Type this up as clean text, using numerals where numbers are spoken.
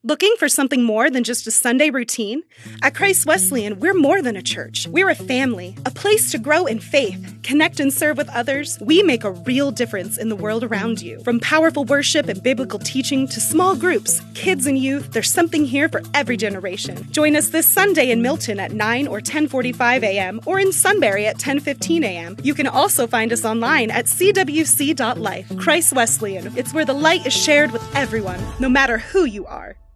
Looking for something more than just a Sunday routine? At Christ Wesleyan, we're more than a church. We're a family, a place to grow in faith, connect and serve with others. We make a real difference in the world around you. From powerful worship and biblical teaching to small groups, kids and youth, there's something here for every generation. Join us this Sunday in Milton at 9 or 10:45 a.m. or in Sunbury at 10:15 a.m. You can also find us online at cwc.life. Christ Wesleyan, it's where the light is shared with everyone, no matter who you are.